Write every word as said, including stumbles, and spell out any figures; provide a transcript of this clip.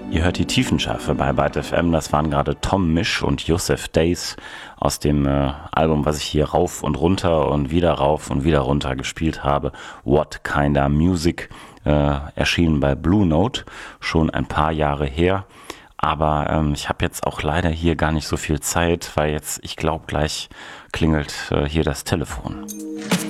Ihr hört die Tiefenschärfe bei Byte F M. Das waren gerade Tom Misch und Yusuf Days aus dem äh, Album, was ich hier rauf und runter und wieder rauf und wieder runter gespielt habe. What Kinda Music, äh, erschienen bei Blue Note, schon ein paar Jahre her. Aber ähm, ich habe jetzt auch leider hier gar nicht so viel Zeit, weil jetzt, ich glaube, gleich klingelt äh, hier das Telefon.